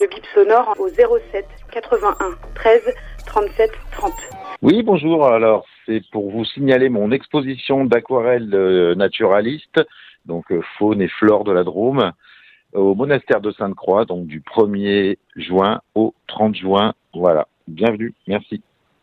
Le bip sonore au 07 81 13 37 30. Oui, bonjour. Alors, c'est pour vous signaler mon exposition d'aquarelles naturalistes, donc faune et flore de la Drôme, au monastère de Sainte-Croix, donc du 1er juin au 30 juin. Voilà. Bienvenue. Merci.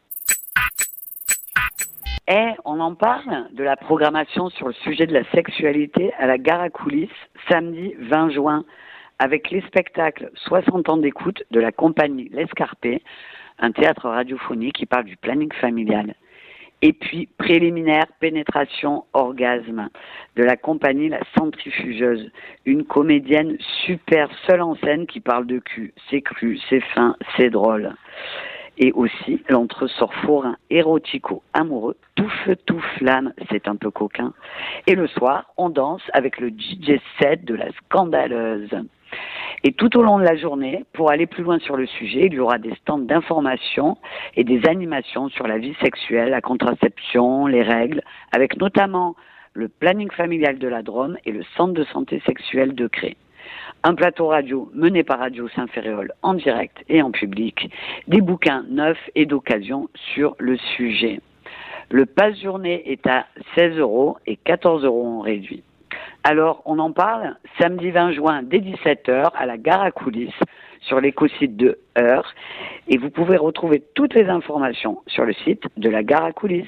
On en parle de la programmation sur le sujet de la sexualité à la Gare à Coulisses, samedi 20 juin, avec les spectacles 60 ans d'écoute de la compagnie L'Escarpé, un théâtre radiophonique qui parle du planning familial. Et puis, préliminaire, pénétration, orgasme, de la compagnie La Centrifugeuse, une comédienne super seule en scène qui parle de cul. C'est cru, c'est fin, c'est drôle. Et aussi l'entresort forain érotico-amoureux, tout feu, tout flamme, c'est un peu coquin. Et le soir, on danse avec le DJ set de la Scandaleuse. Et tout au long de la journée, pour aller plus loin sur le sujet, il y aura des stands d'information et des animations sur la vie sexuelle, la contraception, les règles, avec notamment le planning familial de la Drôme et le centre de santé sexuelle de Cré. Un plateau radio mené par Radio Saint-Ferréol en direct et en public, des bouquins neufs et d'occasion sur le sujet. Le passe-journée est à 16 € et 14 € en réduit. Alors, on en parle samedi 20 juin dès 17h à la Gare à Coulisses sur l'écosite de Heure. Et vous pouvez retrouver toutes les informations sur le site de la Gare à Coulisses.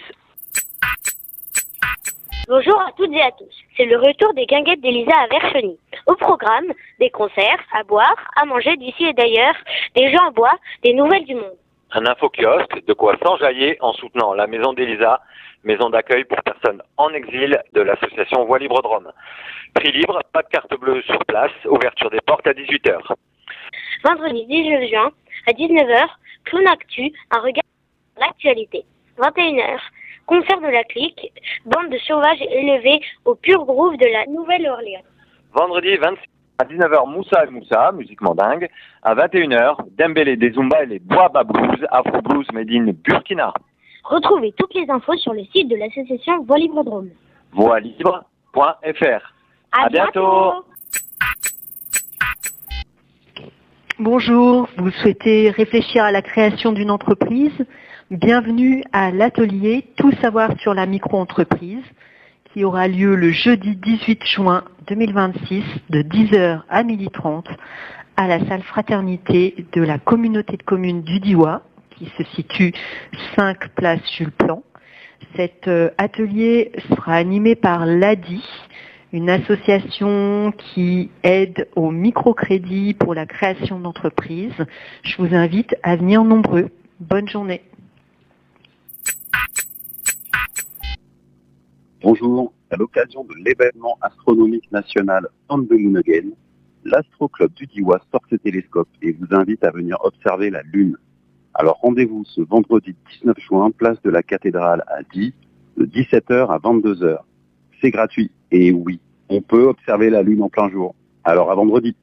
Bonjour à toutes et à tous. C'est le retour des guinguettes d'Elisa à Vercheny. Au programme, des concerts, à boire, à manger d'ici et d'ailleurs, des jeux en bois, des nouvelles du monde. Un infokiosque, de quoi s'enjailler en soutenant la maison d'Elisa, maison d'accueil pour personnes en exil de l'association Voix Libre Drôme. Prix libre, pas de carte bleue sur place, ouverture des portes à 18h. Vendredi 19 juin, à 19h, Clown Actu, un regard sur l'actualité. 21h, concert de la clique, bande de sauvages élevés au pur groove de la Nouvelle-Orléans. Vendredi 26 à 19h, Moussa et Moussa, musique mandingue. À 21h, Dembélé des Zumba et les Boaba Blues, Afro Blues Made in Burkina. Retrouvez toutes les infos sur le site de l'association Voix Libre Drôme. Voixlibre.fr. À bientôt. Bonjour, vous souhaitez réfléchir à la création d'une entreprise? Bienvenue à l'atelier Tout savoir sur la micro-entreprise qui aura lieu le jeudi 18 juin 2026 de 10h à 12h30 à la salle Fraternité de la communauté de communes du Diois qui se situe 5 place Jules Plan. Cet atelier sera animé par l'ADI, une association qui aide au microcrédit pour la création d'entreprises. Je vous invite à venir nombreux. Bonne journée. Bonjour, à l'occasion de l'événement astronomique national On the Moon Again, l'Astro Club du Diois sort ses télescopes et vous invite à venir observer la Lune. Alors rendez-vous ce vendredi 19 juin, place de la cathédrale à Die, de 17h à 22h. C'est gratuit et oui, on peut observer la Lune en plein jour. Alors à vendredi.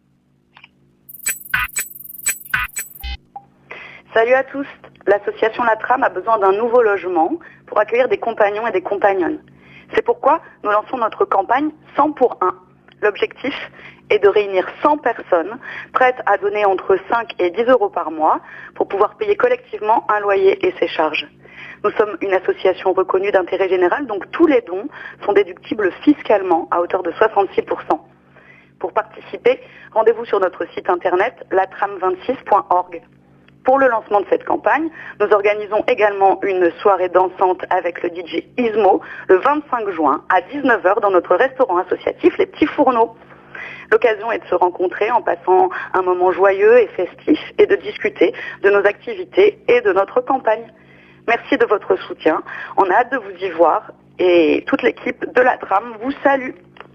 Salut à tous. L'association La Trame a besoin d'un nouveau logement pour accueillir des compagnons et des compagnonnes. C'est pourquoi nous lançons notre campagne 100 pour 1. L'objectif est de réunir 100 personnes prêtes à donner entre 5 et 10 € par mois pour pouvoir payer collectivement un loyer et ses charges. Nous sommes une association reconnue d'intérêt général, donc tous les dons sont déductibles fiscalement à hauteur de 66%. Pour participer, rendez-vous sur notre site internet latram26.org. Pour le lancement de cette campagne, nous organisons également une soirée dansante avec le DJ Ismo le 25 juin à 19h dans notre restaurant associatif Les Petits Fourneaux. L'occasion est de se rencontrer en passant un moment joyeux et festif et de discuter de nos activités et de notre campagne. Merci de votre soutien. On a hâte de vous y voir et toute l'équipe de la Trame vous salue.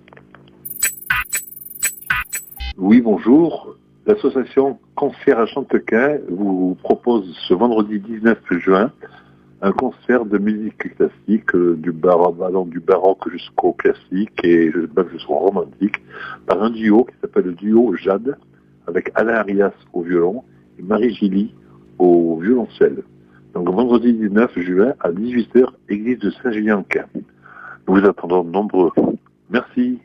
Oui, bonjour. L'association Concert à Chantequin vous propose ce vendredi 19 juin un concert de musique classique, du baroque jusqu'au classique et même jusqu'au romantique, par un duo qui s'appelle le duo Jade, avec Alain Arias au violon et Marie Gilly au violoncelle. Donc vendredi 19 juin à 18h, église de Saint-Julien-Quin. Nous vous attendons nombreux. Merci.